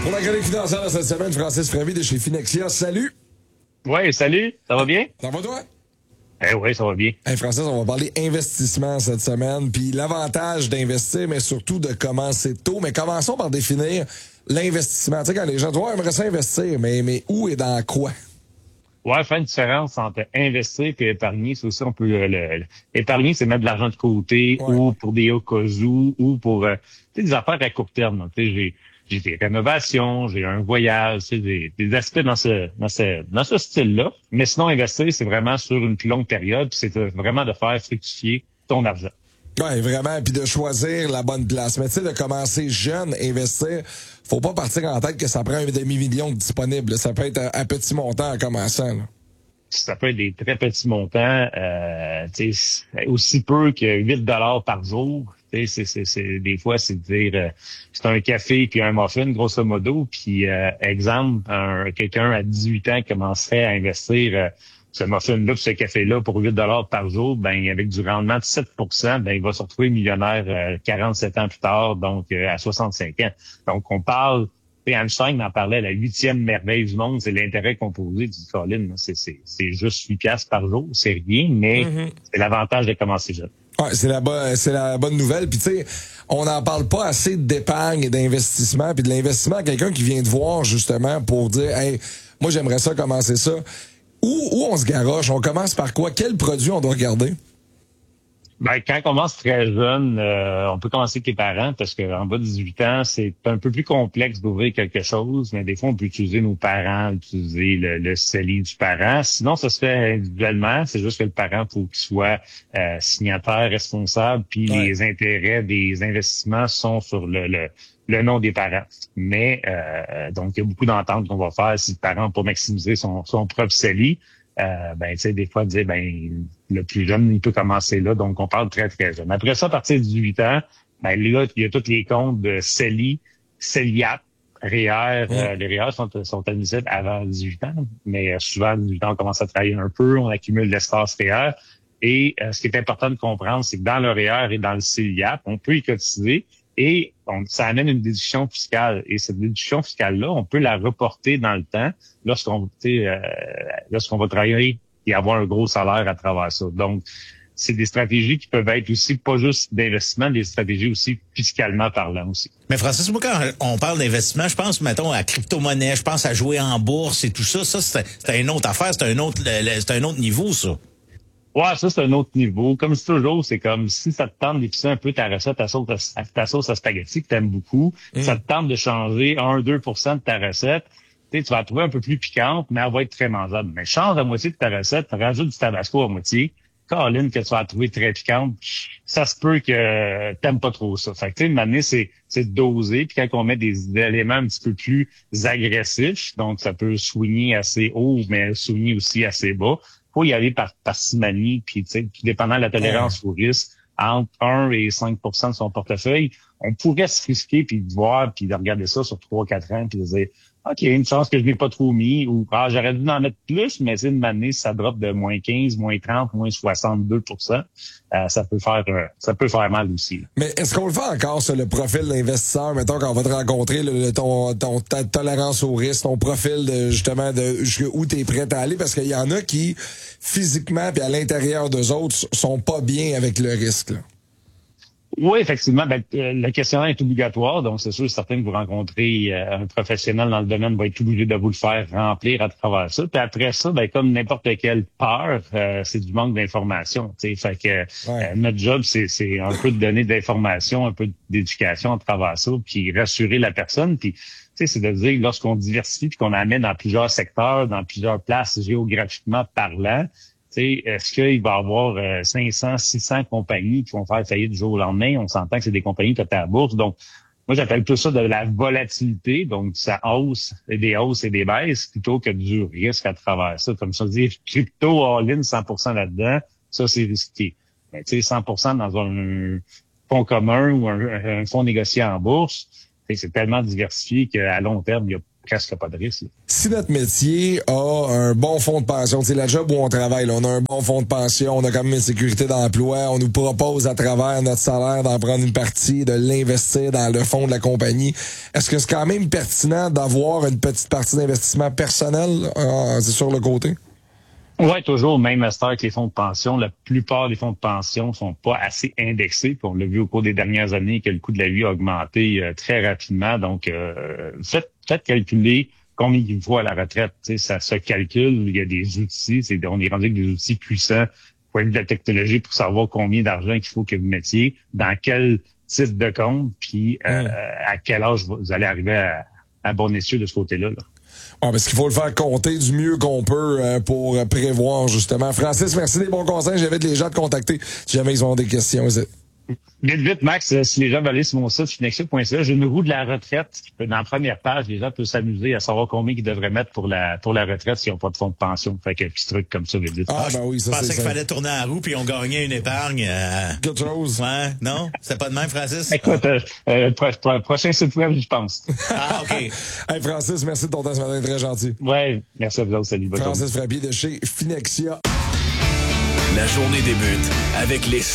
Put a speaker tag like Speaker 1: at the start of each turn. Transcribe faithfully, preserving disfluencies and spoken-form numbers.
Speaker 1: Pour la chronique financière de cette semaine, Francis Fravy de chez Finexia. Salut!
Speaker 2: Oui, salut, ça va bien?
Speaker 1: Ça va toi?
Speaker 2: Eh oui, ça va bien.
Speaker 1: Hey Francis, on va parler investissement cette semaine, puis l'avantage d'investir, mais surtout de commencer tôt. Mais commençons par définir l'investissement. Tu sais, quand les gens disent « Ouais, j'aimerais ça investir », mais, mais où et dans quoi?
Speaker 2: Ouais, faire une différence entre investir et épargner, c'est aussi, on peut, le, le, épargner, c'est mettre de l'argent de côté,
Speaker 1: Ouais.
Speaker 2: ou pour des cas où, ou pour, euh, tu sais, des affaires à court terme. Tu sais, j'ai, j'ai des rénovations, j'ai un voyage, tu sais, des, des aspects dans ce, dans ce, dans ce style-là. Mais sinon, investir, c'est vraiment sur une plus longue période, puis c'est vraiment de faire fructifier ton argent.
Speaker 1: Oui, vraiment, puis de choisir la bonne place. Mais tu sais, de commencer jeune, investir, faut pas partir en tête que ça prend un demi-million de disponible. Ça peut être à, à petit montant en commençant. Là.
Speaker 2: Ça peut être des très petits montants, euh, tu sais, aussi peu que huit dollars par jour. Tu sais, c'est, c'est, c'est, des fois, c'est de dire, euh, c'est un café puis un muffin, grosso modo. Puis, euh, exemple, un, quelqu'un à dix-huit ans commencerait à investir euh, ce muffin-là, ce café-là pour huit dollars par jour, ben avec du rendement de sept pour cent, ben il va se retrouver millionnaire euh, quarante-sept ans plus tard, donc euh, à soixante-cinq ans. Donc, on parle... Einstein en parlait, la huitième merveille du monde, c'est l'intérêt composé du Colin. C'est, c'est, c'est juste huit piastres par jour, c'est rien, mais mm-hmm. c'est l'avantage de commencer jeune.
Speaker 1: Ouais, c'est la bonne, c'est la bonne nouvelle. Puis tu sais, on n'en parle pas assez d'épargne et d'investissement, puis de l'investissement à quelqu'un qui vient te voir justement pour dire, hey, moi j'aimerais ça commencer ça. Où, où on se garoche? On commence par quoi? Quel produit on doit regarder?
Speaker 2: Ben, quand on commence très jeune, euh, on peut commencer avec les parents parce qu'en bas de dix-huit ans, c'est un peu plus complexe d'ouvrir quelque chose, mais des fois, on peut utiliser nos parents, utiliser le, le C E L I du parent. Sinon, ça se fait individuellement. C'est juste que le parent, faut qu'il soit euh, signataire, responsable, puis ouais. Les intérêts des investissements sont sur le, le, le nom des parents. Mais euh, donc, il y a beaucoup d'ententes qu'on va faire si le parent peut maximiser son, son propre C E L I. Euh, ben, tu sais, des fois, dire, ben, le plus jeune, il peut commencer là. Donc, on parle très, très jeune. Après ça, à partir de dix-huit ans, ben, là, il y a tous les comptes de C E L I, C E L I A P, R E E R. Ouais. Euh, les R E E R sont, sont admissibles avant dix-huit ans. Mais euh, souvent, à dix-huit ans, on commence à travailler un peu, on accumule l'espace R E E R. Et euh, ce qui est important de comprendre, c'est que dans le R E E R et dans le C E L I A P, on peut y cotiser. Et on, ça amène une déduction fiscale. Et cette déduction fiscale-là, on peut la reporter dans le temps lorsqu'on, euh, lorsqu'on va travailler et avoir un gros salaire à travers ça. Donc, c'est des stratégies qui peuvent être aussi pas juste d'investissement, des stratégies aussi fiscalement parlant aussi.
Speaker 3: Mais Francis, moi, quand on parle d'investissement, je pense, mettons, à crypto-monnaie, je pense à jouer en bourse et tout ça. Ça, c'est, c'est une autre affaire, c'est un autre, c'est un autre niveau, ça.
Speaker 2: Ouais, ça, c'est un autre niveau. Comme c'est toujours, c'est comme si ça te tente d'épicer un peu ta recette, ta sauce à, ta sauce à spaghetti que t'aimes beaucoup. Mm. Ça te tente de changer un à deux pour cent de ta recette. Tu sais, tu vas la trouver un peu plus piquante, mais elle va être très mangeable. Mais change la moitié de ta recette, rajoute du tabasco à moitié. Caroline, que tu vas la trouver très piquante, ça se peut que t'aimes pas trop ça. Fait que, tu sais, une année, c'est, c'est de doser. Puis quand on met des éléments un petit peu plus agressifs, donc ça peut swinger assez haut, mais swinger aussi assez bas. Faut y aller par parcimonie, puis tu sais, dépendant de la tolérance ouais. au risque, entre un et cinq pour cent de son portefeuille, on pourrait se risquer puis de voir puis de regarder ça sur trois quatre ans puis de dire OK, il y a une chance que je n'ai pas trop mis ou ah, j'aurais dû en mettre plus, mais c'est une année, ça drop de moins quinze, moins trente, moins soixante-deux pour cent. Euh, ça peut faire euh, ça peut faire mal aussi. Là.
Speaker 1: Mais est-ce qu'on le fait encore sur le profil d'investisseur, mettons, quand on va te rencontrer, le, le, ton, ton ta tolérance au risque, ton profil de justement de jusqu'où tu es prêt à aller? Parce qu'il y en a qui, physiquement puis à l'intérieur d'eux autres, sont pas bien avec le risque. Là.
Speaker 2: Oui, effectivement. Ben, euh, le questionnaire est obligatoire, donc c'est sûr, certain que vous rencontrez euh, un professionnel dans le domaine va être obligé de vous le faire remplir à travers ça. Puis après ça, ben comme n'importe quelle peur, euh, c'est du manque d'information. Fait que ouais. euh, notre job, c'est, c'est un peu de donner d'informations, un peu d'éducation à travers ça, puis rassurer la personne. Puis c'est de dire lorsqu'on diversifie puis qu'on amène dans plusieurs secteurs, dans plusieurs places géographiquement parlant. T'sais, est-ce qu'il va y avoir euh, cinq cents, six cents compagnies qui vont faire faillite du jour au lendemain? On s'entend que c'est des compagnies qui sont à la bourse. Donc, moi, j'appelle plus ça de la volatilité. Donc, ça hausse, et des hausses et des baisses plutôt que du risque à travers ça. Comme ça, dire crypto all-in cent pour cent là-dedans, ça, c'est risqué. Mais tu sais, cent pour cent dans un fonds commun ou un, un fonds négocié en bourse, c'est tellement diversifié qu'à long terme, il y a presque pas de risque. Là.
Speaker 1: Si notre métier a un bon fonds de pension, c'est la job où on travaille, là, on a un bon fonds de pension, on a quand même une sécurité d'emploi, on nous propose à travers notre salaire d'en prendre une partie, de l'investir dans le fonds de la compagnie. Est-ce que c'est quand même pertinent d'avoir une petite partie d'investissement personnel, euh, c'est sur le côté?
Speaker 2: Oui, toujours, même à cette heure que les fonds de pension, la plupart des fonds de pension sont pas assez indexés. Puis on l'a vu au cours des dernières années que le coût de la vie a augmenté euh, très rapidement. Donc, euh, faites, faites calculer combien il faut à la retraite. T'sais, ça se calcule, il y a des outils, c'est, on est rendu avec des outils puissants pour de la technologie pour savoir combien d'argent qu'il faut que vous mettiez, dans quel type de compte, puis euh, mmh. à quel âge vous allez arriver à, à bon escient de ce côté-là. Là.
Speaker 1: Ah, parce qu'il faut le faire compter du mieux qu'on peut euh, pour prévoir, justement. Francis, merci des bons conseils. J'invite les gens à te contacter si jamais ils ont des questions.
Speaker 2: Vite, vite, Max, si les gens veulent aller sur mon site finexia point c a, j'ai une roue de la retraite. Dans la première page, les gens peuvent s'amuser à savoir combien ils devraient mettre pour la pour la retraite s'ils n'ont pas de fonds de pension. Fait qu'un petit truc comme ça, vite, vite.
Speaker 1: Ah, ben oui, ça,
Speaker 3: je pensais
Speaker 1: c'est
Speaker 3: qu'il
Speaker 1: ça.
Speaker 3: fallait tourner en roue puis on gagnait une épargne. Euh...
Speaker 1: Quelque chose.
Speaker 3: Ouais, non? C'est pas de même, Francis?
Speaker 2: Écoute, euh, euh, pro, pro, prochain site web, je pense.
Speaker 3: Ah, OK.
Speaker 1: Hey, Francis, merci de ton temps ce matin, très gentil.
Speaker 2: Ouais, merci à vous autres, salut.
Speaker 1: Francis Frappier de chez Finexia.
Speaker 4: La journée débute avec les